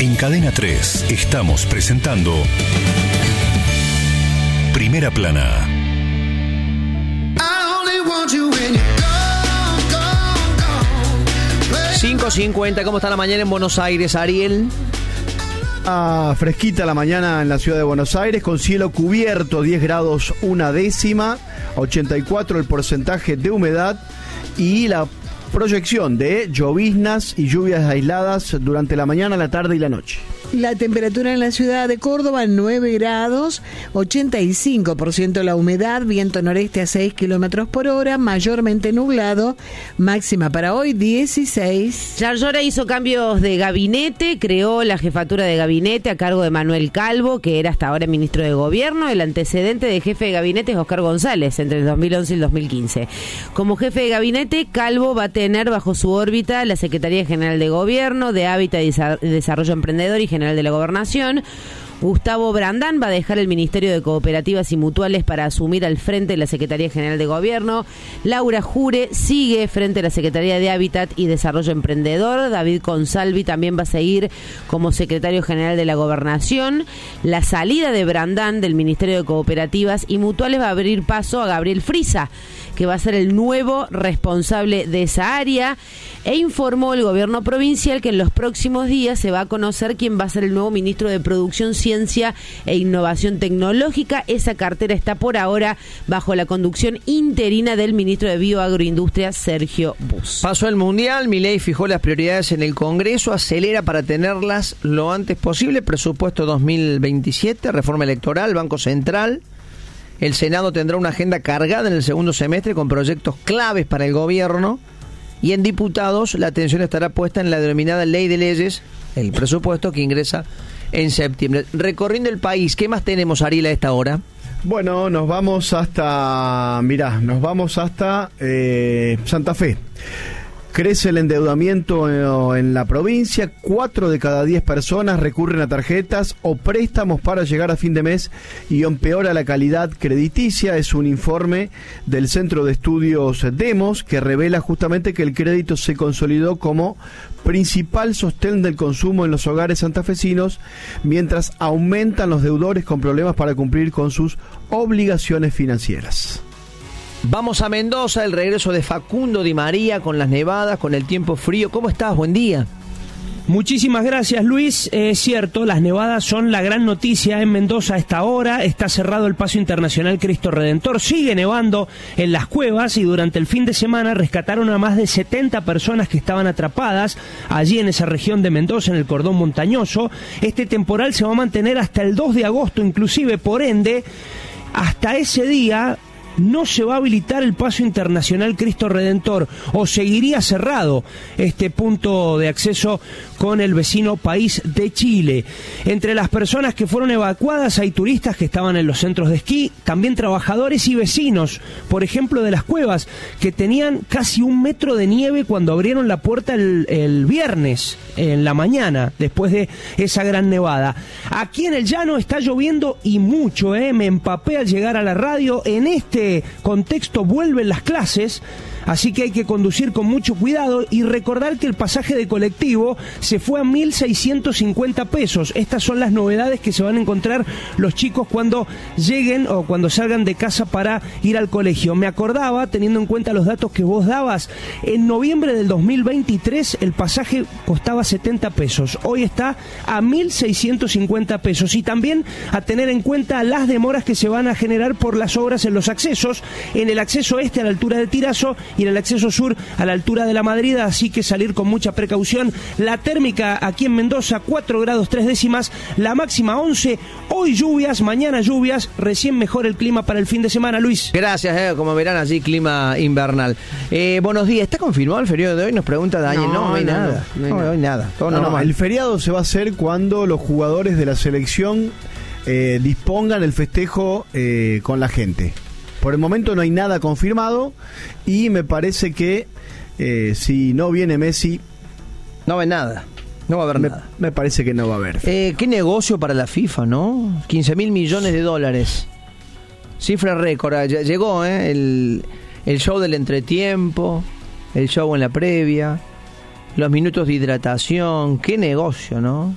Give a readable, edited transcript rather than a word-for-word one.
En Cadena 3 estamos presentando Primera Plana. 5:50, ¿cómo está la mañana en Buenos Aires, Ariel? Fresquita la mañana en la ciudad de Buenos Aires, con cielo cubierto, 10 grados una décima, 84 el porcentaje de humedad y la proyección de lloviznas y lluvias aisladas durante la mañana, la tarde y la noche. La temperatura en la ciudad de Córdoba, 9 grados, 85% la humedad, viento noreste a 6 kilómetros por hora, mayormente nublado, máxima para hoy 16. Yarlora hizo cambios de gabinete, creó la jefatura de gabinete a cargo de Manuel Calvo, que era hasta ahora ministro de Gobierno. El antecedente de jefe de gabinete es Oscar González, entre el 2011 y el 2015. Como jefe de gabinete, Calvo va a tener bajo su órbita la Secretaría General de Gobierno, de Hábitat y Desarrollo Emprendedor y General de la Gobernación. Gustavo Brandán va a dejar el Ministerio de Cooperativas y Mutuales para asumir al frente de la Secretaría General de Gobierno. Laura Jure sigue frente a la Secretaría de Hábitat y Desarrollo Emprendedor. David Consalvi también va a seguir como Secretario General de la Gobernación. La salida de Brandán del Ministerio de Cooperativas y Mutuales va a abrir paso a Gabriel Frisa, que va a ser el nuevo responsable de esa área, e informó el gobierno provincial que en los próximos días se va a conocer quién va a ser el nuevo ministro de Producción, Ciencia e Innovación Tecnológica. Esa cartera está por ahora bajo la conducción interina del ministro de Bioagroindustria, Sergio Bus. Pasó el Mundial, Milei fijó las prioridades en el Congreso, acelera para tenerlas lo antes posible, presupuesto 2027, reforma electoral, Banco Central. El Senado tendrá una agenda cargada en el segundo semestre con proyectos claves para el gobierno, y en diputados la atención estará puesta en la denominada Ley de Leyes, el presupuesto que ingresa en septiembre. Recorriendo el país, ¿qué más tenemos, Ariel, a esta hora? Bueno, nos vamos hasta Santa Fe. Crece el endeudamiento en la provincia, 4 de cada 10 personas recurren a tarjetas o préstamos para llegar a fin de mes y empeora la calidad crediticia. Es un informe del Centro de Estudios Demos que revela justamente que el crédito se consolidó como principal sostén del consumo en los hogares santafesinos, mientras aumentan los deudores con problemas para cumplir con sus obligaciones financieras. Vamos a Mendoza, el regreso de Facundo Di María con las nevadas, con el tiempo frío. ¿Cómo estás? Buen día. Muchísimas gracias, Luis. Es cierto, las nevadas son la gran noticia en Mendoza a esta hora. Está cerrado el Paso Internacional Cristo Redentor. Sigue nevando en las cuevas y durante el fin de semana rescataron a más de 70 personas que estaban atrapadas allí en esa región de Mendoza, en el cordón montañoso. Este temporal se va a mantener hasta el 2 de agosto inclusive, por ende, hasta ese día no se va a habilitar el Paso Internacional Cristo Redentor, o seguiría cerrado este punto de acceso con el vecino país de Chile. Entre las personas que fueron evacuadas hay turistas que estaban en los centros de esquí, también trabajadores y vecinos, por ejemplo de las cuevas, que tenían casi 1 metro de nieve cuando abrieron la puerta el viernes en la mañana, después de esa gran nevada. Aquí en el llano está lloviendo y mucho, me empapé al llegar a la radio. En este contexto vuelven las clases, así que hay que conducir con mucho cuidado y recordar que el pasaje de colectivo se fue a 1.650 pesos. Estas son las novedades que se van a encontrar los chicos cuando lleguen o cuando salgan de casa para ir al colegio. Me acordaba, teniendo en cuenta los datos que vos dabas, en noviembre del 2023 el pasaje costaba 70 pesos. Hoy está a 1.650 pesos. Y también a tener en cuenta las demoras que se van a generar por las obras en los accesos. En el acceso este a la altura de Tirazo y en el acceso sur a la altura de La Madrid, así que salir con mucha precaución. La térmica aquí en Mendoza, 4 grados 3 décimas, la máxima 11, hoy lluvias, mañana lluvias, recién mejor el clima para el fin de semana, Luis. Gracias, como verán allí, clima invernal. Buenos días, ¿está confirmado el feriado de hoy? Nos pregunta Daniel. No hay nada. No hay nada. Todo normal. El feriado se va a hacer cuando los jugadores de la selección dispongan el festejo con la gente. Por el momento no hay nada confirmado y me parece que si no viene Messi, no va nada. No va a haber nada. Me parece que no va a haber. Qué negocio para la FIFA, ¿no? 15.000 millones de dólares. Cifra récord. Llegó el show del entretiempo, el show en la previa, los minutos de hidratación. Qué negocio, ¿no?